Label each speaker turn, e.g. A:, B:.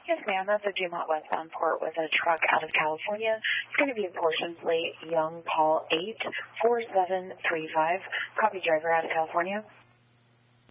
A: Yes, ma'am. That's a Dumont westbound port with a truck out of California. It's going to be in portions late Young Paul 84735. Copy driver out of California.